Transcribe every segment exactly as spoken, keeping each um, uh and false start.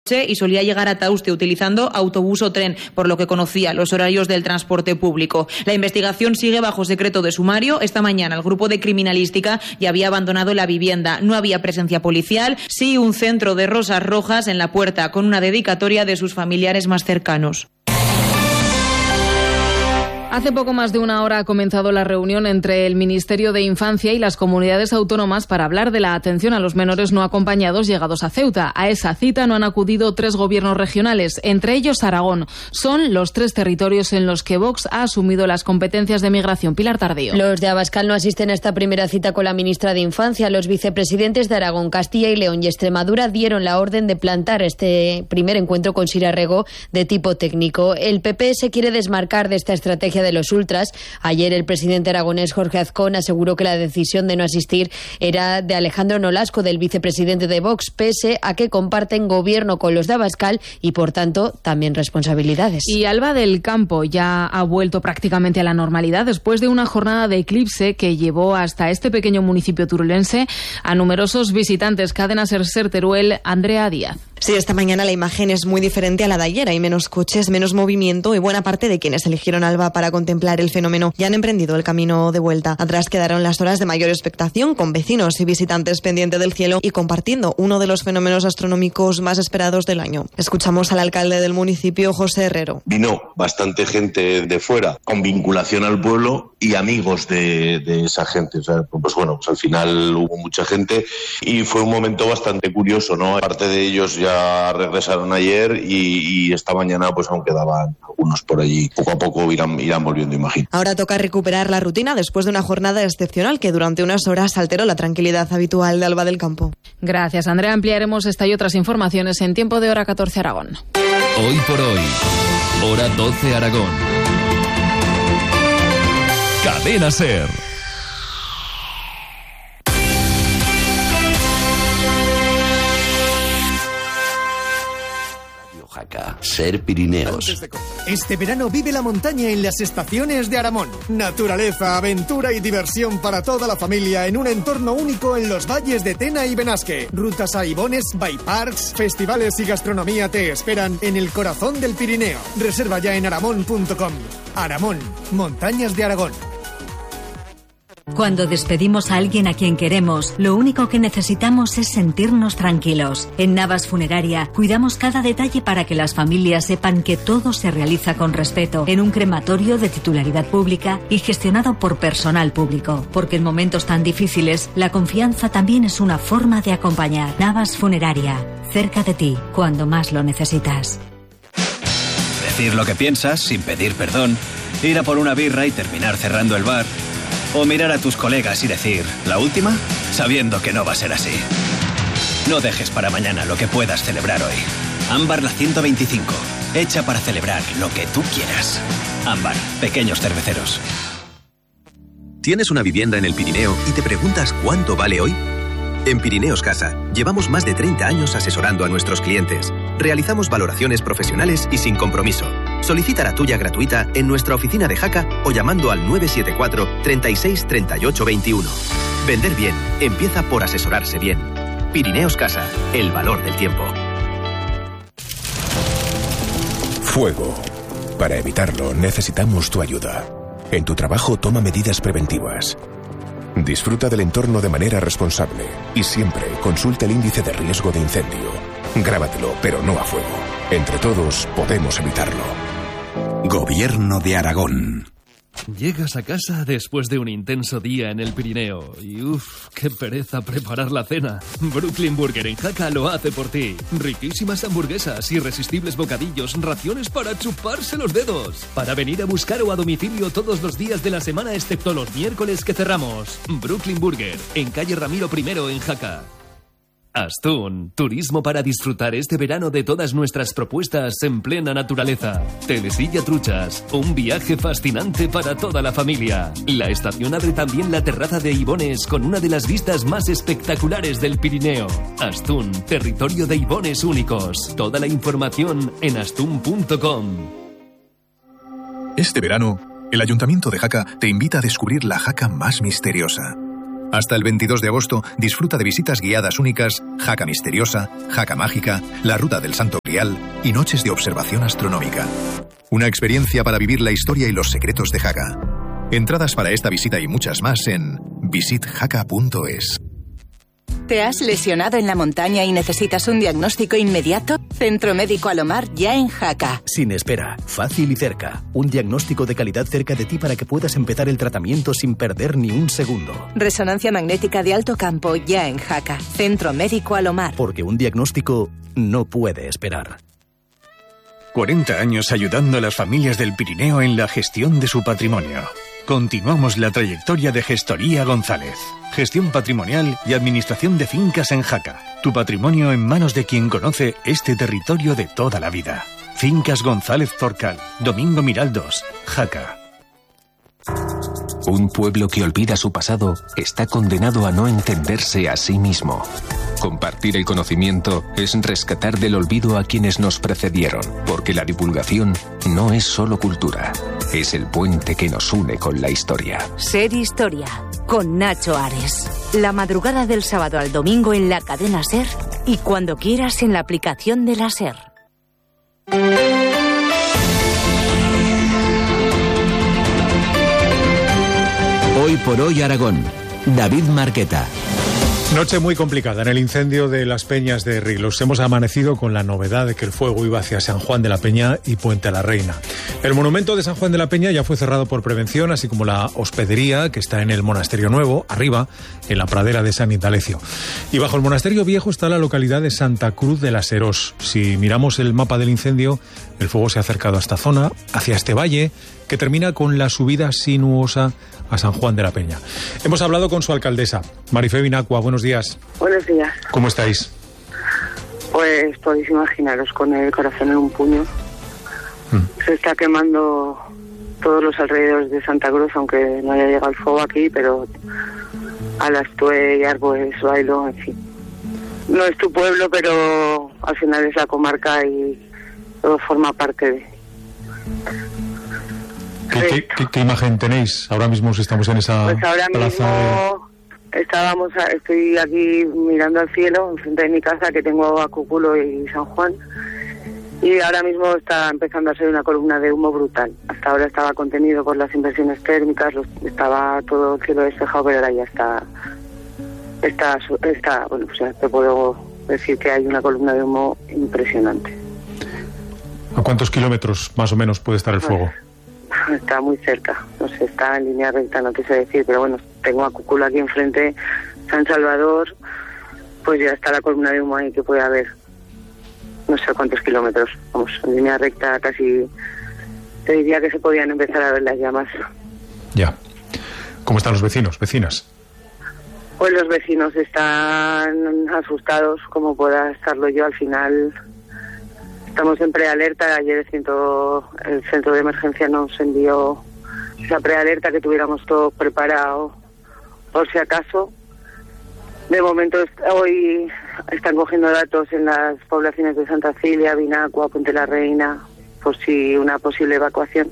y solía llegar a Tauste utilizando autobús o tren, por lo que conocía los horarios del transporte público. La investigación sigue bajo secreto de sumario. Esta mañana el grupo de criminalística ya había abandonado la vivienda. No había presencia policial, sí un centro de rosas rojas en la puerta con una dedicatoria de sus familiares más cercanos. Hace poco más de una hora ha comenzado la reunión entre el Ministerio de Infancia y las comunidades autónomas para hablar de la atención a los menores no acompañados llegados a Ceuta. A esa cita no han acudido tres gobiernos regionales, entre ellos Aragón. Son los tres territorios en los que Vox ha asumido las competencias de migración. Pilar Tardío. Los de Abascal no asisten a esta primera cita con la ministra de Infancia. Los vicepresidentes de Aragón, Castilla y León y Extremadura dieron la orden de plantar este primer encuentro con Sira Rego de tipo técnico. El P P se quiere desmarcar de esta estrategia de los ultras. Ayer el presidente aragonés Jorge Azcón aseguró que la decisión de no asistir era de Alejandro Nolasco, del vicepresidente de Vox, pese a que comparten gobierno con los de Abascal y por tanto también responsabilidades. Y Alba del Campo ya ha vuelto prácticamente a la normalidad después de una jornada de eclipse que llevó hasta este pequeño municipio turulense a numerosos visitantes. Cadena Ser Ser Teruel, Andrea Díaz. Sí, esta mañana la imagen es muy diferente a la de ayer. Hay menos coches, menos movimiento y buena parte de quienes eligieron Alba para contemplar el fenómeno ya han emprendido el camino de vuelta. Atrás quedaron las horas de mayor expectación con vecinos y visitantes pendientes del cielo y compartiendo uno de los fenómenos astronómicos más esperados del año. Escuchamos al alcalde del municipio, José Herrero. Vino bastante gente de fuera con vinculación al pueblo y amigos de, de esa gente. O sea, pues bueno, pues al final hubo mucha gente y fue un momento bastante curioso, ¿no? Parte de ellos ya regresaron ayer y, y esta mañana pues aún quedaban algunos por allí. Poco a poco irán, irán volviendo, imagino. Ahora toca recuperar la rutina después de una jornada excepcional que durante unas horas alteró la tranquilidad habitual de Alba del Campo. Gracias, Andrea. Ampliaremos esta y otras informaciones en Tiempo de Hora catorce Aragón. Hoy por hoy, Hora doce Aragón. Cadena Ser. Jaca, Ser Pirineos. Este verano vive la montaña en las estaciones de Aramón. Naturaleza, aventura y diversión para toda la familia en un entorno único en los valles de Tena y Benasque. Rutas a Ibones, bike parks, festivales y gastronomía te esperan en el corazón del Pirineo. Reserva ya en aramón punto com. Aramón, montañas de Aragón. Cuando despedimos a alguien a quien queremos, lo único que necesitamos es sentirnos tranquilos. En Navas Funeraria cuidamos cada detalle para que las familias sepan que todo se realiza con respeto en un crematorio de titularidad pública y gestionado por personal público. Porque en momentos tan difíciles, la confianza también es una forma de acompañar. Navas Funeraria, cerca de ti, cuando más lo necesitas. Decir lo que piensas sin pedir perdón, ir a por una birra y terminar cerrando el bar. O mirar a tus colegas y decir, ¿la última? Sabiendo que no va a ser así. No dejes para mañana lo que puedas celebrar hoy. Ámbar la ciento veinticinco, hecha para celebrar lo que tú quieras. Ámbar, pequeños cerveceros. ¿Tienes una vivienda en el Pirineo y te preguntas cuánto vale hoy? En Pirineos Casa llevamos más de treinta años asesorando a nuestros clientes. Realizamos valoraciones profesionales y sin compromiso. Solicita la tuya gratuita en nuestra oficina de Jaca o llamando al nueve siete cuatro, treinta y seis, treinta y ocho, veintiuno. Vender bien empieza por asesorarse bien. Pirineos Casa, el valor del tiempo. Fuego. Para evitarlo necesitamos tu ayuda. En tu trabajo toma medidas preventivas. Disfruta del entorno de manera responsable y siempre consulta el índice de riesgo de incendio. Grábatelo, pero no a fuego. Entre todos podemos evitarlo. Gobierno de Aragón. Llegas a casa después de un intenso día en el Pirineo y uff, qué pereza preparar la cena. Brooklyn Burger en Jaca lo hace por ti. Riquísimas hamburguesas, irresistibles bocadillos, raciones para chuparse los dedos. Para venir a buscar o a domicilio todos los días de la semana excepto los miércoles que cerramos. Brooklyn Burger, en calle Ramiro primero en Jaca. Astún, turismo para disfrutar este verano de todas nuestras propuestas en plena naturaleza. Telesilla Truchas, un viaje fascinante para toda la familia. La estación abre también la terraza de Ibones con una de las vistas más espectaculares del Pirineo. Astún, territorio de Ibones únicos. Toda la información en astún punto com. Este verano, el Ayuntamiento de Jaca te invita a descubrir la Jaca más misteriosa. Hasta el veintidós de agosto, disfruta de visitas guiadas únicas, Jaca Misteriosa, Jaca Mágica, la Ruta del Santo Grial y noches de observación astronómica. Una experiencia para vivir la historia y los secretos de Jaca. Entradas para esta visita y muchas más en visit jaca punto es. ¿Te has lesionado en la montaña y necesitas un diagnóstico inmediato? Centro Médico Alomar ya en Jaca. Sin espera, fácil y cerca. Un diagnóstico de calidad cerca de ti para que puedas empezar el tratamiento sin perder ni un segundo. Resonancia magnética de alto campo ya en Jaca. Centro Médico Alomar. Porque un diagnóstico no puede esperar. cuarenta años ayudando a las familias del Pirineo en la gestión de su patrimonio. Continuamos la trayectoria de Gestoría González. Gestión patrimonial y administración de fincas en Jaca. Tu patrimonio en manos de quien conoce este territorio de toda la vida. Fincas González Zorcal. Domingo Miraldos, Jaca. Un pueblo que olvida su pasado está condenado a no entenderse a sí mismo. Compartir el conocimiento es rescatar del olvido a quienes nos precedieron, porque la divulgación no es solo cultura, es el puente que nos une con la historia. Ser Historia, con Nacho Ares. La madrugada del sábado al domingo en la cadena SER y cuando quieras en la aplicación de la SER. Hoy por hoy Aragón. David Marqueta. Noche muy complicada en el incendio de las Peñas de Riglos. Hemos amanecido con la novedad de que el fuego iba hacia San Juan de la Peña y Puente la Reina. El monumento de San Juan de la Peña ya fue cerrado por prevención, así como la hospedería que está en el Monasterio Nuevo, arriba, en la pradera de San Indalecio. Y bajo el Monasterio Viejo está la localidad de Santa Cruz de la Serós. Si miramos el mapa del incendio, el fuego se ha acercado a esta zona, hacia este valle, que termina con la subida sinuosa a San Juan de la Peña. Hemos hablado con su alcaldesa, Marifé Binacua. Buenos días. Buenos días. ¿Cómo estáis? Pues podéis imaginaros, con el corazón en un puño. Mm. Se está quemando todos los alrededores de Santa Cruz, aunque no haya llegado el fuego aquí, pero Alastue, Arboes, Bailo, en fin. No es tu pueblo, pero al final es la comarca y todo forma parte de... ¿Qué, qué, qué, ¿Qué imagen tenéis? Ahora mismo si estamos en esa pues ahora plaza mismo de... estábamos, estoy aquí mirando al cielo, enfrente de mi casa, que tengo a Cúculo y San Juan, y ahora mismo está empezando a ser una columna de humo brutal. Hasta ahora estaba contenido por las inversiones térmicas, los, estaba todo el cielo despejado, pero ahora ya está, está, está bueno, o sea, te puedo decir que hay una columna de humo impresionante. ¿A cuántos kilómetros más o menos puede estar el fuego? Está muy cerca, no sé, está en línea recta, no te sé decir, pero bueno, tengo a Cúculo aquí enfrente, San Salvador, pues ya está la columna de humo ahí que puede haber, no sé cuántos kilómetros, vamos, en línea recta casi, te diría que se podían empezar a ver las llamas. Ya. ¿Cómo están los vecinos, vecinas? Pues los vecinos están asustados, como pueda estarlo yo. Al final estamos en prealerta. Ayer el centro, el centro de emergencia nos envió esa prealerta, que tuviéramos todo preparado por si acaso. De momento hoy están cogiendo datos en las poblaciones de Santa Cilia, Binacua, Puente la Reina, por si una posible evacuación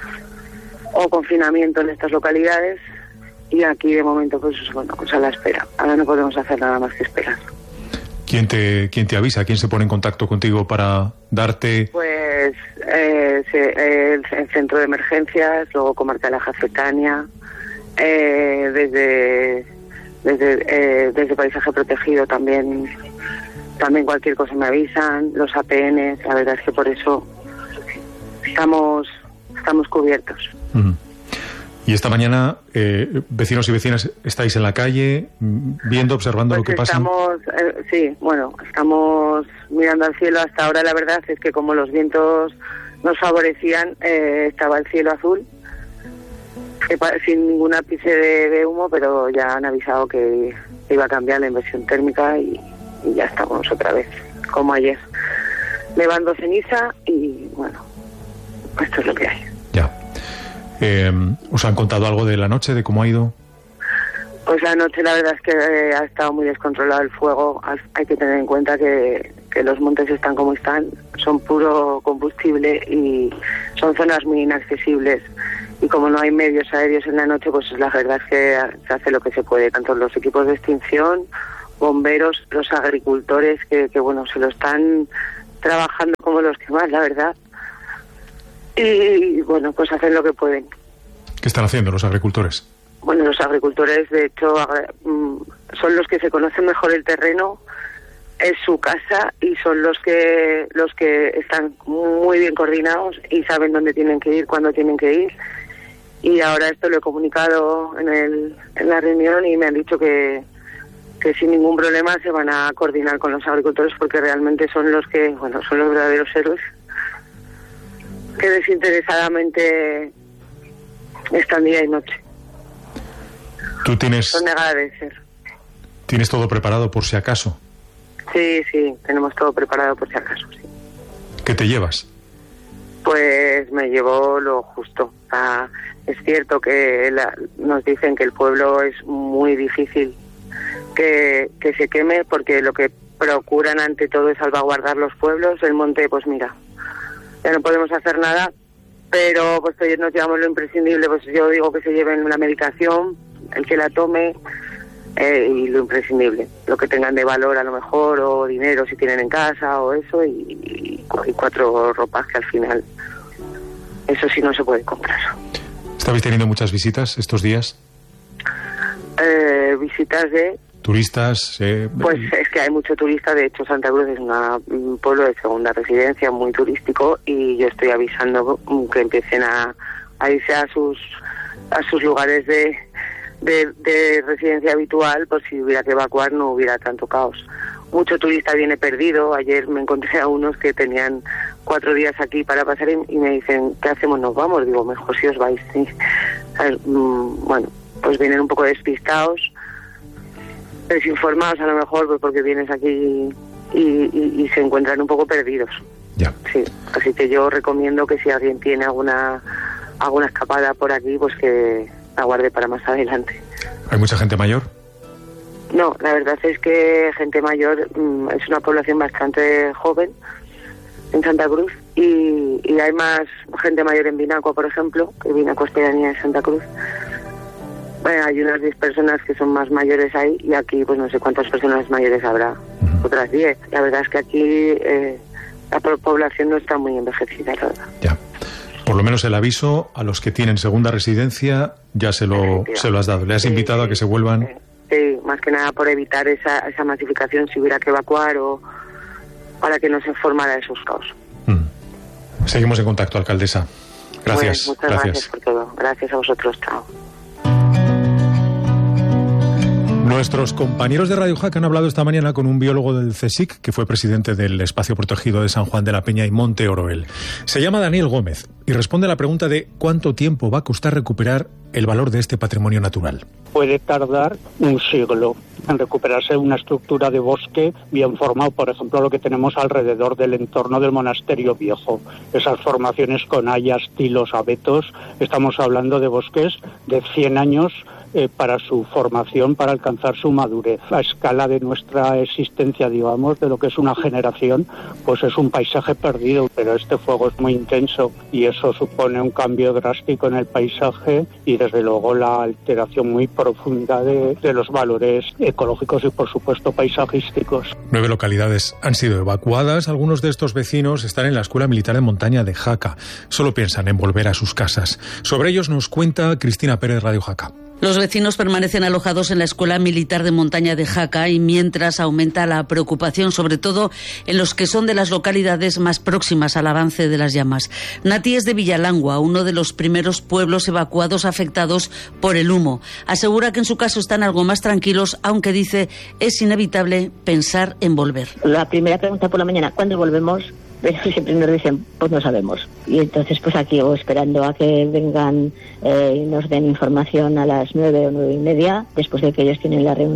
o confinamiento en estas localidades. Y aquí de momento pues bueno, pues a la espera. Ahora no podemos hacer nada más que esperar. ¿Quién te, quién te avisa? ¿Quién se pone en contacto contigo para darte...? Pues eh, se, el, el centro de emergencias, luego Comarca de la Jacetania, eh, desde desde eh, desde Paisaje Protegido también también cualquier cosa me avisan, los A P N. La verdad es que por eso estamos estamos cubiertos. Uh-huh. Y esta mañana, eh, vecinos y vecinas, estáis en la calle, viendo, observando pues lo que pasa. Estamos, eh, sí, bueno, estamos mirando al cielo. Hasta ahora la verdad es que como los vientos nos favorecían, eh, estaba el cielo azul, eh, sin ningún ápice de, de humo, pero ya han avisado que iba a cambiar la inversión térmica y, y ya estamos otra vez, como ayer, nevando ceniza y bueno, esto es lo que hay. Ya. Eh, ¿Os han contado algo de la noche, de cómo ha ido? Pues la noche la verdad es que eh, ha estado muy descontrolado el fuego. Hay que tener en cuenta que, que los montes están como están, son puro combustible y son zonas muy inaccesibles. y como no hay medios aéreos en la noche, pues la verdad es que se hace lo que se puede, tanto los equipos de extinción, bomberos, los agricultores que, que bueno, se lo están trabajando como los que más, la verdad, y bueno, pues hacen lo que pueden. ¿Qué están haciendo los agricultores? Bueno, los agricultores, de hecho, son los que se conocen mejor el terreno, es su casa, y son los que los que están muy bien coordinados y saben dónde tienen que ir, cuándo tienen que ir. Y ahora esto lo he comunicado en, el, en la reunión y me han dicho que, que sin ningún problema se van a coordinar con los agricultores, porque realmente son los que, bueno, son los verdaderos héroes que desinteresadamente están día y noche. Tú tienes... Son de agradecer. ¿Tienes todo preparado por si acaso? Sí, sí, tenemos todo preparado por si acaso, sí. ¿Qué te llevas? Pues me llevo lo justo. Ah, es cierto que la, nos dicen que el pueblo es muy difícil que, que se queme, porque lo que procuran ante todo es salvaguardar los pueblos. El monte, pues mira, ya no podemos hacer nada, pero pues nos llevamos lo imprescindible. Pues yo digo que se lleven una medicación, el que la tome, eh, y lo imprescindible, lo que tengan de valor a lo mejor, o dinero si tienen en casa o eso, y, y, y cuatro ropas que al final eso sí no se puede comprar. ¿Estabais teniendo muchas visitas estos días? Eh, visitas de... Turistas. Eh... Pues es que hay mucho turista. De hecho, Santa Cruz es una, un pueblo de segunda residencia, muy turístico, y yo estoy avisando que empiecen a, a irse a sus a sus lugares de, de, de residencia habitual, por si hubiera que evacuar no hubiera tanto caos. Mucho turista viene perdido. Ayer me encontré a unos que tenían cuatro días aquí para pasar y, y me dicen, ¿qué hacemos? ¿Nos vamos? Digo, mejor si os vais. Sí. Bueno, pues vienen un poco despistados, desinformados a lo mejor, pues porque vienes aquí y, y, y se encuentran un poco perdidos. Ya. Sí, así que yo recomiendo que si alguien tiene alguna alguna escapada por aquí, pues que aguarde para más adelante. ¿Hay mucha gente mayor? No, la verdad es que gente mayor, mmm, es una población bastante joven en Santa Cruz, y, y hay más gente mayor en Vinacua, por ejemplo, que Vinacua es pedanía de Santa Cruz. Bueno, hay unas diez personas que son más mayores ahí, y aquí pues no sé cuántas personas mayores habrá, uh-huh. Otras diez. La verdad es que aquí eh, la población no está muy envejecida, la verdad. Ya. Por lo menos el aviso a los que tienen segunda residencia ya se lo, se lo has dado. Le has sí, invitado a que se vuelvan. Sí, más que nada por evitar esa, esa masificación si hubiera que evacuar, o para que no se formara esos caos. Mm. Seguimos en contacto, alcaldesa. Gracias. Bueno, muchas gracias. gracias por todo. Gracias a vosotros. Chao. Nuestros compañeros de Radio Jaca han hablado esta mañana con un biólogo del CSIC, que fue presidente del Espacio Protegido de San Juan de la Peña y Monte Oroel. Se llama Daniel Gómez y responde a la pregunta de cuánto tiempo va a costar recuperar el valor de este patrimonio natural. Puede tardar un siglo en recuperarse una estructura de bosque bien formado, por ejemplo, lo que tenemos alrededor del entorno del monasterio viejo. Esas formaciones con hayas, tilos, abetos, estamos hablando de bosques de cien años eh, para su formación, para alcanzar su madurez. A escala de nuestra existencia, digamos, de lo que es una generación, pues es un paisaje perdido, pero este fuego es muy intenso y eso supone un cambio drástico en el paisaje y desde luego la alteración muy profunda de, de los valores ecológicos y por supuesto paisajísticos. Nueve localidades han sido evacuadas. Algunos de estos vecinos están en la Escuela Militar de Montaña de Jaca. Solo piensan en volver a sus casas. Sobre ellos nos cuenta Cristina Pérez, Radio Jaca. Los vecinos permanecen alojados en la Escuela Militar de Montaña de Jaca y mientras aumenta la preocupación, sobre todo en los que son de las localidades más próximas al avance de las llamas. Nati es de Villalangua, uno de los primeros pueblos evacuados afectados por el humo. Asegura que en su caso están algo más tranquilos, aunque dice es inevitable pensar en volver. La primera pregunta por la mañana, ¿cuándo volvemos? Pero siempre nos dicen, pues no sabemos. Y entonces pues aquí o esperando a que vengan eh, y nos den información a las nueve o nueve y media, después de que ellos tienen la reunión,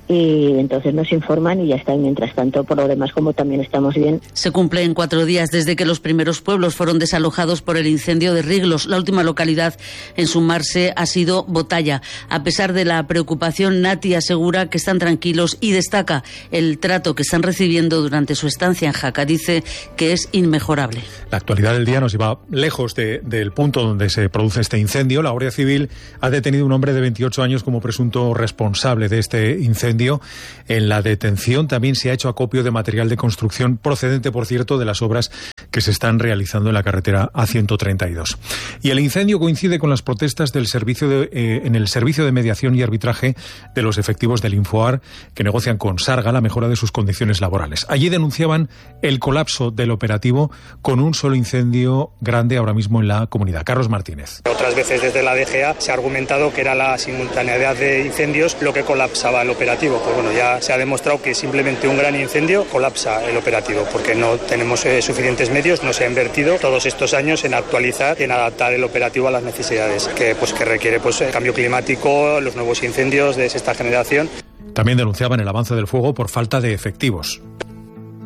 y entonces nos informan y ya está. Y mientras tanto, por lo demás, como también estamos bien. Se cumplen cuatro días desde que los primeros pueblos fueron desalojados por el incendio de Riglos. La última localidad en sumarse ha sido Botalla. A pesar de la preocupación, Nati asegura que están tranquilos y destaca el trato que están recibiendo durante su estancia en Jaca. Dice que es inmejorable. La actualidad del día nos lleva lejos de, del punto donde se produce este incendio. La Guardia Civil ha detenido a un hombre de veintiocho años como presunto responsable de este incendio. En la detención también se ha hecho acopio de material de construcción procedente, por cierto, de las obras que se están realizando en la carretera A ciento treinta y dos. Y el incendio coincide con las protestas del servicio de, eh, en el Servicio de Mediación y Arbitraje de los efectivos del Infoar, que negocian con Sarga la mejora de sus condiciones laborales. Allí denunciaban el colapso del operativo con un solo incendio grande ahora mismo en la comunidad. Carlos Martínez. Otras veces desde la D G A se ha argumentado que era la simultaneidad de incendios lo que colapsaba el operativo. Pues bueno, ya se ha demostrado que simplemente un gran incendio colapsa el operativo, porque no tenemos eh, suficientes medios, no se ha invertido todos estos años en actualizar, en adaptar el operativo a las necesidades que, pues, que requiere pues, el cambio climático, los nuevos incendios de sexta generación. También denunciaban el avance del fuego por falta de efectivos.